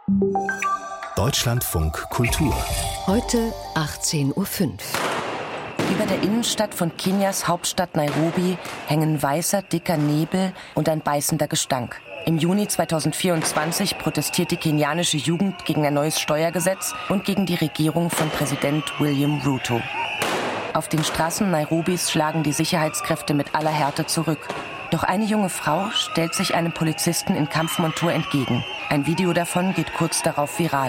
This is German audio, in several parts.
Deutschlandfunk Kultur. Heute 18:05 Uhr. Über der Innenstadt von Kenias Hauptstadt Nairobi hängen weißer, dicker Nebel und ein beißender Gestank. Im Juni 2024 protestiert die kenianische Jugend gegen ein neues Steuergesetz und gegen die Regierung von Präsident William Ruto. Auf den Straßen Nairobis schlagen die Sicherheitskräfte mit aller Härte zurück. Doch eine junge Frau stellt sich einem Polizisten in Kampfmontur entgegen. Ein Video davon geht kurz darauf viral.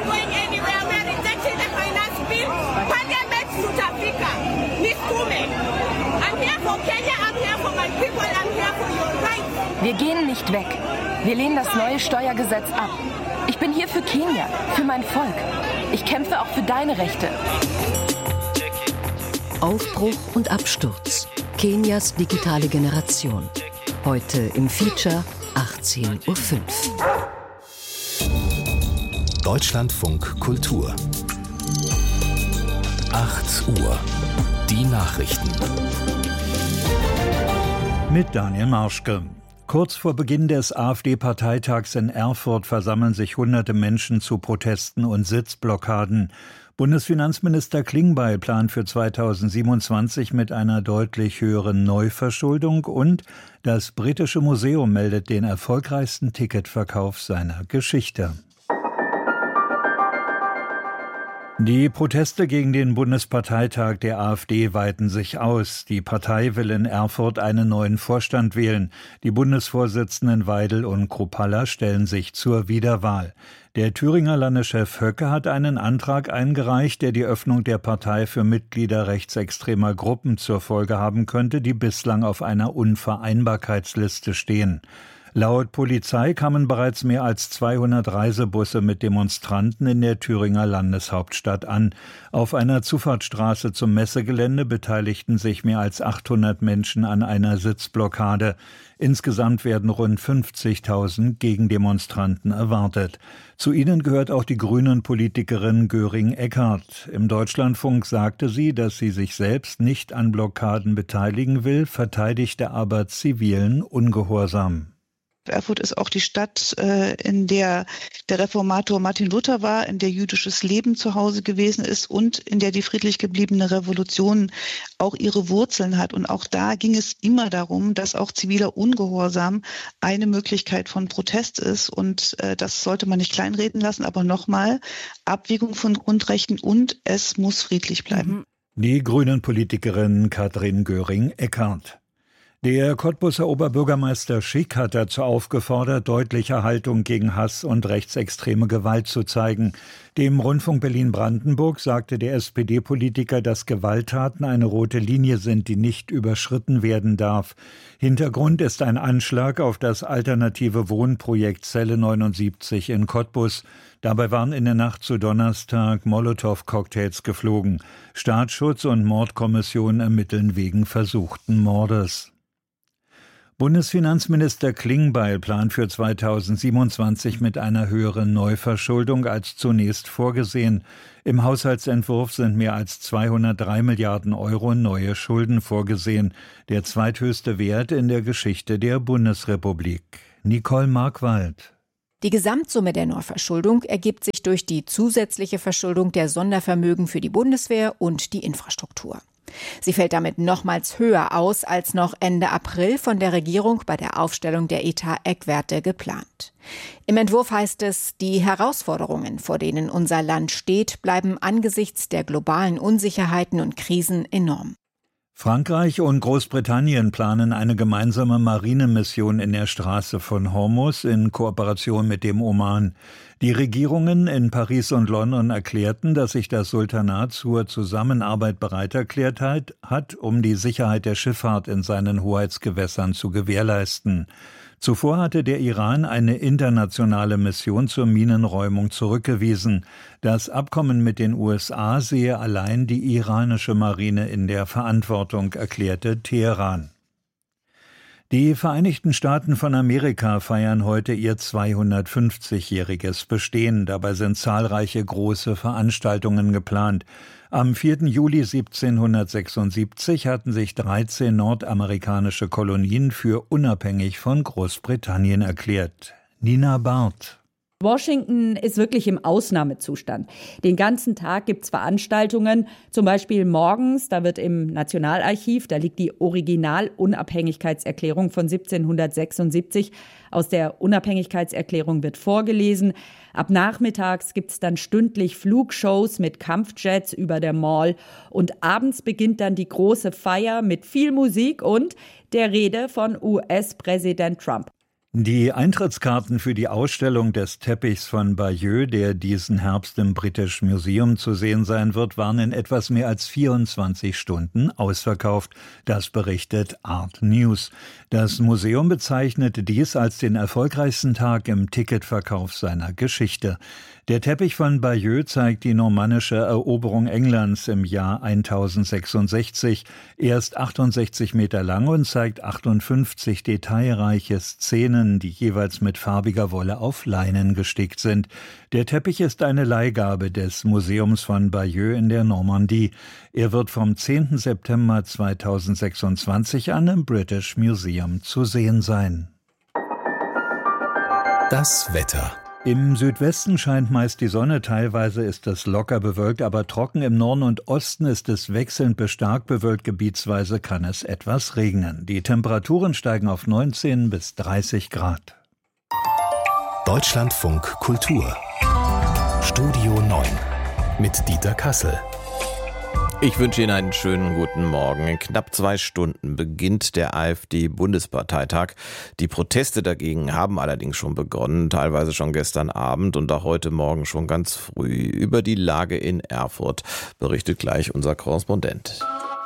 Wir gehen nicht weg. Wir lehnen das neue Steuergesetz ab. Ich bin hier für Kenia, für mein Volk. Ich kämpfe auch für deine Rechte. Aufbruch und Absturz. Kenias digitale Generation. Heute im Feature 18:05 Uhr. Deutschlandfunk Kultur. 8 Uhr. Die Nachrichten. Mit Daniel Marschke. Kurz vor Beginn des AfD-Parteitags in Erfurt versammeln sich hunderte Menschen zu Protesten und Sitzblockaden. Bundesfinanzminister Klingbeil plant für 2027 mit einer deutlich höheren Neuverschuldung und das Britische Museum meldet den erfolgreichsten Ticketverkauf seiner Geschichte. Die Proteste gegen den Bundesparteitag der AfD weiten sich aus. Die Partei will in Erfurt einen neuen Vorstand wählen. Die Bundesvorsitzenden Weidel und Kruppalla stellen sich zur Wiederwahl. Der Thüringer Landeschef Höcke hat einen Antrag eingereicht, der die Öffnung der Partei für Mitglieder rechtsextremer Gruppen zur Folge haben könnte, die bislang auf einer Unvereinbarkeitsliste stehen. Laut Polizei kamen bereits mehr als 200 Reisebusse mit Demonstranten in der Thüringer Landeshauptstadt an. Auf einer Zufahrtsstraße zum Messegelände beteiligten sich mehr als 800 Menschen an einer Sitzblockade. Insgesamt werden rund 50.000 Gegendemonstranten erwartet. Zu ihnen gehört auch die Grünen-Politikerin Göring-Eckardt. Im Deutschlandfunk sagte sie, dass sie sich selbst nicht an Blockaden beteiligen will, verteidigte aber zivilen Ungehorsam. Erfurt ist auch die Stadt, in der der Reformator Martin Luther war, in der jüdisches Leben zu Hause gewesen ist und in der die friedlich gebliebene Revolution auch ihre Wurzeln hat. Und auch da ging es immer darum, dass auch ziviler Ungehorsam eine Möglichkeit von Protest ist. Und das sollte man nicht kleinreden lassen. Aber nochmal, Abwägung von Grundrechten und es muss friedlich bleiben. Die Grünen-Politikerin Katrin Göring-Eckardt. Der Cottbuser Oberbürgermeister Schick hat dazu aufgefordert, deutliche Haltung gegen Hass und rechtsextreme Gewalt zu zeigen. Dem Rundfunk Berlin-Brandenburg sagte der SPD-Politiker, dass Gewalttaten eine rote Linie sind, die nicht überschritten werden darf. Hintergrund ist ein Anschlag auf das alternative Wohnprojekt Zelle 79 in Cottbus. Dabei waren in der Nacht zu Donnerstag Molotow-Cocktails geflogen. Staatsschutz und Mordkommission ermitteln wegen versuchten Mordes. Bundesfinanzminister Klingbeil plant für 2027 mit einer höheren Neuverschuldung als zunächst vorgesehen. Im Haushaltsentwurf sind mehr als 203 Milliarden Euro neue Schulden vorgesehen, der zweithöchste Wert in der Geschichte der Bundesrepublik. Nicole Markwald. Die Gesamtsumme der Neuverschuldung ergibt sich durch die zusätzliche Verschuldung der Sondervermögen für die Bundeswehr und die Infrastruktur. Sie fällt damit nochmals höher aus als noch Ende April von der Regierung bei der Aufstellung der Etat-Eckwerte geplant. Im Entwurf heißt es, die Herausforderungen, vor denen unser Land steht, bleiben angesichts der globalen Unsicherheiten und Krisen enorm. Frankreich und Großbritannien planen eine gemeinsame Marinemission in der Straße von Hormuz in Kooperation mit dem Oman. Die Regierungen in Paris und London erklärten, dass sich das Sultanat zur Zusammenarbeit bereit erklärt hat, um die Sicherheit der Schifffahrt in seinen Hoheitsgewässern zu gewährleisten. Zuvor hatte der Iran eine internationale Mission zur Minenräumung zurückgewiesen. Das Abkommen mit den USA sehe allein die iranische Marine in der Verantwortung, erklärte Teheran. Die Vereinigten Staaten von Amerika feiern heute ihr 250-jähriges Bestehen. Dabei sind zahlreiche große Veranstaltungen geplant. Am 4. Juli 1776 hatten sich 13 nordamerikanische Kolonien für unabhängig von Großbritannien erklärt. Nina Barth. Washington ist wirklich im Ausnahmezustand. Den ganzen Tag gibt es Veranstaltungen, zum Beispiel morgens, da wird im Nationalarchiv, da liegt die Original-Unabhängigkeitserklärung von 1776. Aus der Unabhängigkeitserklärung wird vorgelesen. Ab nachmittags gibt es dann stündlich Flugshows mit Kampfjets über der Mall. Und abends beginnt dann die große Feier mit viel Musik und der Rede von US-Präsident Trump. Die Eintrittskarten für die Ausstellung des Teppichs von Bayeux, der diesen Herbst im British Museum zu sehen sein wird, waren in etwas mehr als 24 Stunden ausverkauft. Das berichtet Art News. Das Museum bezeichnet dies als den erfolgreichsten Tag im Ticketverkauf seiner Geschichte. Der Teppich von Bayeux zeigt die normannische Eroberung Englands im Jahr 1066. Er ist 68 Meter lang und zeigt 58 detailreiche Szenen, die jeweils mit farbiger Wolle auf Leinen gestickt sind. Der Teppich ist eine Leihgabe des Museums von Bayeux in der Normandie. Er wird vom 10. September 2026 an im British Museum zu sehen sein. Das Wetter. Im Südwesten scheint meist die Sonne, teilweise ist es locker bewölkt, aber trocken. Im Norden und Osten ist es wechselnd bis stark bewölkt, gebietsweise kann es etwas regnen. Die Temperaturen steigen auf 19 bis 30 Grad. Deutschlandfunk Kultur. Studio 9 mit Dieter Kassel. Ich wünsche Ihnen einen schönen guten Morgen. In knapp 2 Stunden beginnt der AfD-Bundesparteitag. Die Proteste dagegen haben allerdings schon begonnen, teilweise schon gestern Abend und auch heute Morgen schon ganz früh. Über die Lage in Erfurt berichtet gleich unser Korrespondent.